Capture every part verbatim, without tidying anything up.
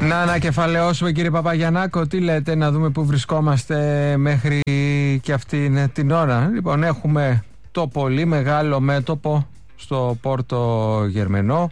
Να ανακεφαλαιώσουμε, κύριε Παπαγιαννάκο, τι λέτε, να δούμε πού βρισκόμαστε μέχρι και αυτή την ώρα. Λοιπόν, έχουμε το πολύ μεγάλο μέτωπο στο Πόρτο Γερμενό.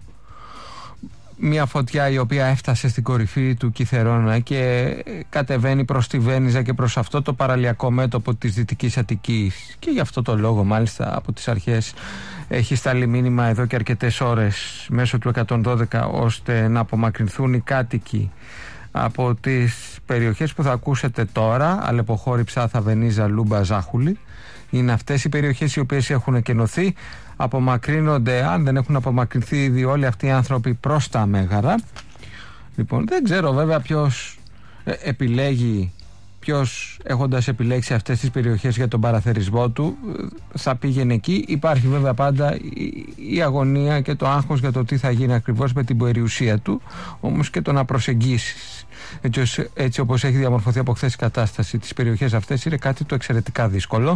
Μια φωτιά η οποία έφτασε στην κορυφή του Κιθερώνα και κατεβαίνει προς τη Βένιζα και προς αυτό το παραλιακό μέτωπο της Δυτικής Αττικής. Και γι' αυτό το λόγο, μάλιστα, από τις αρχές έχει σταλεί μήνυμα εδώ και αρκετές ώρες μέσω του εκατόν δώδεκα, ώστε να απομακρυνθούν οι κάτοικοι από τις περιοχές που θα ακούσετε τώρα: Αλεποχώρη, Ψάθα, Βενίζα, Λούμπα, Ζάχουλη. Είναι αυτές οι περιοχές οι οποίες έχουν εκενωθεί. Απομακρύνονται, αν δεν έχουν απομακρυνθεί ήδη, όλοι αυτοί οι άνθρωποι προς τα Μέγαρα. Λοιπόν, δεν ξέρω βέβαια ποιος ε, επιλέγει, ποιος, έχοντας επιλέξει αυτές τις περιοχές για τον παραθερισμό του, θα πήγαινε εκεί. Υπάρχει βέβαια πάντα η, η αγωνία και το άγχος για το τι θα γίνει ακριβώς με την περιουσία του, όμως και το να προσεγγίσεις έτσι, έτσι όπως έχει διαμορφωθεί από χθες η κατάσταση τις περιοχές αυτές είναι κάτι το εξαιρετικά δύσκολο.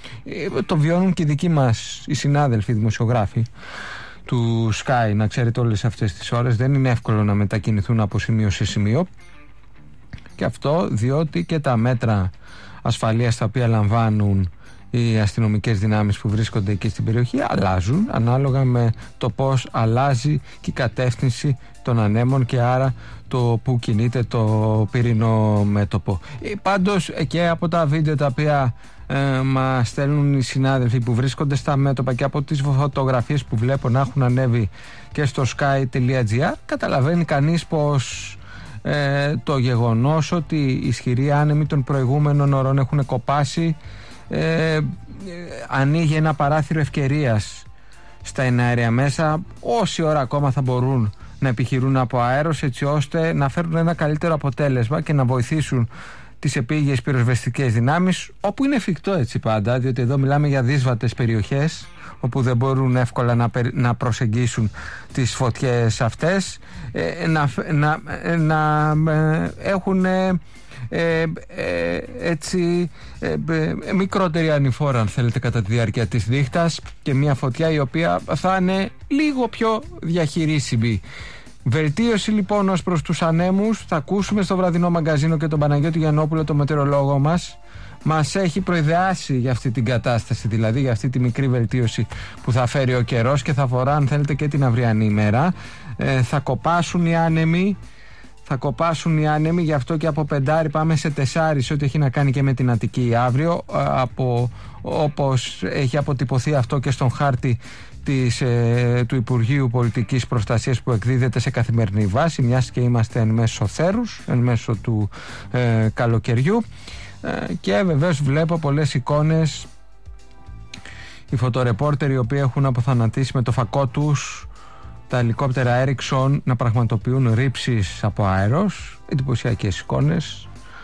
Το βιώνουν και οι δικοί μας οι συνάδελφοι, οι δημοσιογράφοι του Sky, να ξέρετε, όλες αυτές τις ώρες δεν είναι εύκολο να μετακινηθούν από σημείο σε σημείο, και αυτό διότι και τα μέτρα ασφαλείας τα οποία λαμβάνουν οι αστυνομικές δυνάμεις που βρίσκονται εκεί στην περιοχή αλλάζουν ανάλογα με το πώς αλλάζει και η κατεύθυνση των ανέμων και άρα το που κινείται το πυρηνό μέτωπο. Πάντως και από τα βίντεο τα οποία ε, μας στέλνουν οι συνάδελφοι που βρίσκονται στα μέτωπα και από τις φωτογραφίες που βλέπω να έχουν ανέβει και στο sky.gr, καταλαβαίνει κανείς πως ε, το γεγονός ότι οι ισχυροί άνεμοι των προηγούμενων ωρών έχουν κοπάσει ε, ε, ανοίγει ένα παράθυρο ευκαιρίας στα εναέρια μέσα. Όση ώρα ακόμα θα μπορούν να επιχειρούν από αέρος, έτσι ώστε να φέρουν ένα καλύτερο αποτέλεσμα και να βοηθήσουν τις επίγειες πυροσβεστικές δυνάμεις, όπου είναι εφικτό, έτσι πάντα, διότι εδώ μιλάμε για δύσβατες περιοχές όπου δεν μπορούν εύκολα να, να προσεγγίσουν τις φωτιές αυτές, ε, να, να, να ε, έχουν ε, ε, ε, έτσι ε, ε, μικρότερη ανηφόρα, αν θέλετε, κατά τη διάρκεια της νύχτας, και μια φωτιά η οποία θα είναι λίγο πιο διαχειρίσιμη. Βελτίωση λοιπόν ως προς τους ανέμους θα ακούσουμε στο βραδινό μαγκαζίνο, και τον Παναγιώτη Γιαννόπουλο, το μετεωρολόγο μας, μας έχει προειδεάσει για αυτή την κατάσταση, δηλαδή για αυτή τη μικρή βελτίωση που θα φέρει ο καιρός και θα αφορά, αν θέλετε, και την αυριανή ημέρα. Ε, θα κοπάσουν οι άνεμοι, θα κοπάσουν οι άνεμοι, γι' αυτό και από πεντάρι πάμε σε τεσσάρι σε ό,τι έχει να κάνει και με την Αττική αύριο, από, όπως έχει αποτυπωθεί αυτό και στον χάρτη της, ε, του Υπουργείου Πολιτικής Προστασίας που εκδίδεται σε καθημερινή βάση, μιας και είμαστε εν μέσω θέρους, εν μέσω του ε, καλοκαιριού, ε, και βεβαίως βλέπω πολλές εικόνες, οι φωτορεπόρτεροι οι οποίοι έχουν αποθανατήσει με το φακό τους τα ελικόπτερα Ericsson να πραγματοποιούν ρήψεις από αέρος, εντυπωσιακές εικόνες,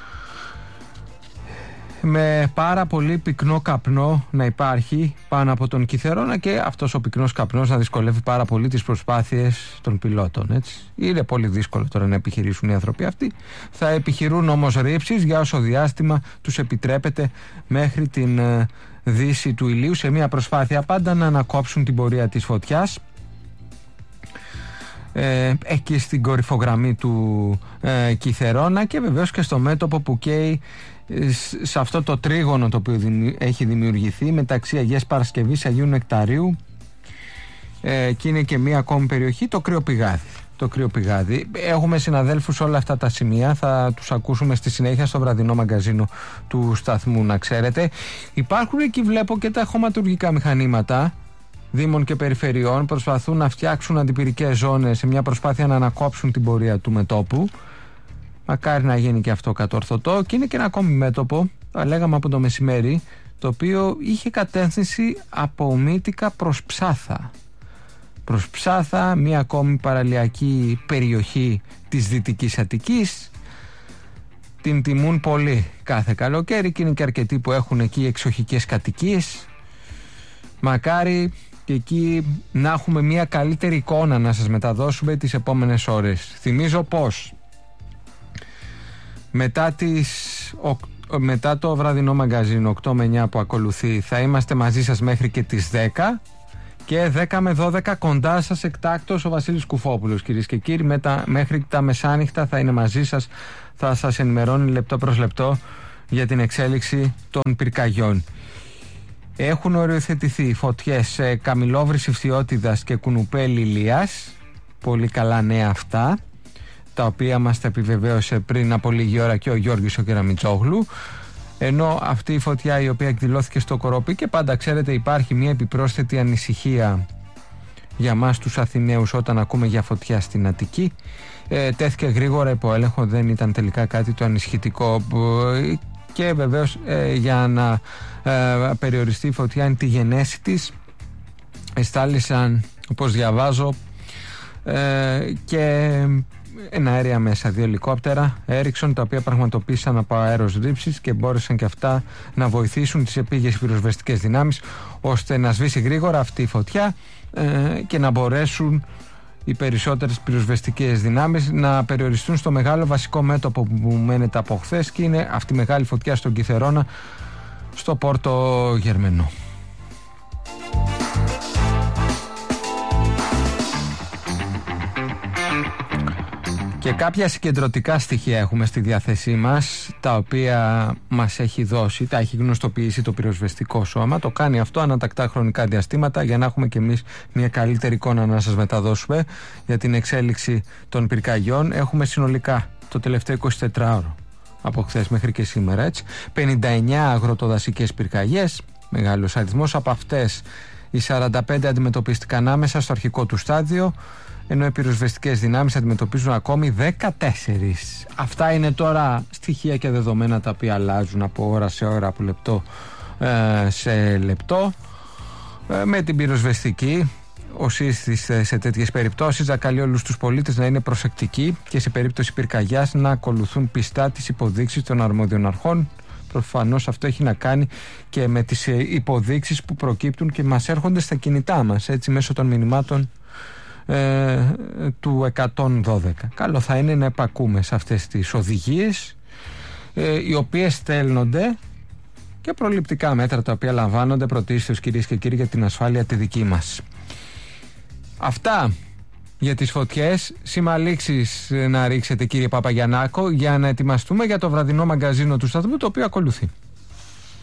με πάρα πολύ πυκνό καπνό να υπάρχει πάνω από τον Κιθερώνα, και αυτός ο πυκνός καπνός να δυσκολεύει πάρα πολύ τις προσπάθειες των πιλότων, έτσι. Είναι πολύ δύσκολο τώρα να επιχειρήσουν οι άνθρωποι αυτοί. Θα επιχειρούν όμως ρήψεις για όσο διάστημα τους επιτρέπεται μέχρι την ε, δύση του ηλίου, σε μια προσπάθεια πάντα να ανακόψουν την πορεία της φωτιάς ε, εκεί στην κορυφογραμμή του ε, Κιθερώνα, και βεβαίως και στο μέτωπο που καίει σε αυτό το τρίγωνο το οποίο έχει δημιουργηθεί μεταξύ Αγίας Παρασκευής, Αγίου Νεκταρίου, ε, και είναι και μία ακόμη περιοχή, το Κρυοπηγάδι. Το Κρυοπηγάδι. Έχουμε συναδέλφους σε όλα αυτά τα σημεία, θα τους ακούσουμε στη συνέχεια στο βραδινό μαγκαζίνο του σταθμού, να ξέρετε. Υπάρχουν εκεί, βλέπω, και τα χωματουργικά μηχανήματα δήμων και περιφερειών, προσπαθούν να φτιάξουν αντιπυρικές ζώνες σε μια προσπάθεια να ανακόψουν την πορεία του μετόπου. Μακάρι να γίνει και αυτό κατορθωτό. Και είναι και ένα ακόμη μέτωπο, τα λέγαμε από το μεσημέρι, το οποίο είχε κατεύθυνση από Μύτικα προς Ψάθα. Προς Ψάθα, μια ακόμη παραλιακή περιοχή της Δυτικής Αττικής. Την τιμούν πολύ κάθε καλοκαίρι και είναι και αρκετοί που έχουν εκεί εξοχικές κατοικίες. Μακάρι και εκεί να έχουμε μια καλύτερη εικόνα να σας μεταδώσουμε τις επόμενες ώρες. Θυμίζω πως μετά, τις, ο, μετά το βραδινό μαγκαζίνο οκτώ με εννιά που ακολουθεί θα είμαστε μαζί σας μέχρι και τις δέκα, Και δέκα με δώδεκα κοντά σας εκτάκτος ο Βασίλης Κουφόπουλος, κυρίες και κύριοι. Μετα, μέχρι τα μεσάνυχτα θα είναι μαζί σας, θα σας ενημερώνει λεπτό προς λεπτό για την εξέλιξη των πυρκαγιών. Έχουν οριοθετηθεί φωτιές σε Καμιλόβρηση Φθιώτιδας και Κουνουπέλη Ηλίας. Πολύ καλά νέα αυτά, τα οποία μας τα επιβεβαίωσε πριν από λίγη ώρα και ο Γιώργης ο Κεραμιτσόγλου. Ενώ αυτή η φωτιά η οποία εκδηλώθηκε στο Κοροπή, και πάντα ξέρετε υπάρχει μια επιπρόσθετη ανησυχία για μας τους Αθηναίους όταν ακούμε για φωτιά στην Αττική, ε, τέθηκε γρήγορα υπό έλεγχο, δεν ήταν τελικά κάτι το ανησυχητικό, και βεβαίως ε, για να ε, περιοριστεί η φωτιά είναι τη γενέση της, εστάλησαν, όπως διαβάζω, ε, και εναέρια μέσα, δύο ελικόπτερα Ericsson, τα οποία πραγματοποίησαν από αέρος ρήψης και μπόρεσαν και αυτά να βοηθήσουν τις επίγειες πυροσβεστικές δυνάμεις ώστε να σβήσει γρήγορα αυτή η φωτιά ε, και να μπορέσουν οι περισσότερες πυροσβεστικές δυνάμεις να περιοριστούν στο μεγάλο βασικό μέτωπο που μένεται από χθες, και είναι αυτή η μεγάλη φωτιά στον Κιθερώνα, στο Πόρτο Γερμενό. Και κάποια συγκεντρωτικά στοιχεία έχουμε στη διάθεσή μας, τα οποία μας έχει δώσει, τα έχει γνωστοποιήσει το πυροσβεστικό σώμα. Το κάνει αυτό ανατακτά χρονικά διαστήματα για να έχουμε και εμείς μια καλύτερη εικόνα να σας μεταδώσουμε για την εξέλιξη των πυρκαγιών. Έχουμε συνολικά το τελευταίο εικοσιτετράωρο από χθες μέχρι και σήμερα, έτσι, πενήντα εννέα αγροτοδασικές πυρκαγιές, μεγάλος αριθμός. Από αυτές οι σαράντα πέντε αντιμετωπίστηκαν άμεσα στο αρχικό του στάδιο, ενώ οι πυροσβεστικές δυνάμεις αντιμετωπίζουν ακόμη δεκατέσσερις. Αυτά είναι τώρα στοιχεία και δεδομένα τα οποία αλλάζουν από ώρα σε ώρα, από λεπτό ε, σε λεπτό. Ε, με την πυροσβεστική, ο ΣΥΣ σε τέτοιες περιπτώσεις θα καλεί όλους τους πολίτες να είναι προσεκτικοί και σε περίπτωση πυρκαγιάς να ακολουθούν πιστά τις υποδείξεις των αρμόδιων αρχών. Προφανώς αυτό έχει να κάνει και με τις υποδείξεις που προκύπτουν και μας έρχονται στα κινητά μας, έτσι, μέσω των μηνυμάτων Ε, του εκατόν δώδεκα. Καλό θα είναι να επακούμε σε αυτές τις οδηγίες, ε, οι οποίες στέλνονται, και προληπτικά μέτρα τα οποία λαμβάνονται πρωτίστως, κυρίες και κύριοι, για την ασφάλεια τη δική μας. Αυτά για τις φωτιές. Σήμα λήξης να ρίξετε, κύριε Παπαγιαννάκο, για να ετοιμαστούμε για το βραδινό μαγκαζίνο του σταθμού, το οποίο ακολουθεί.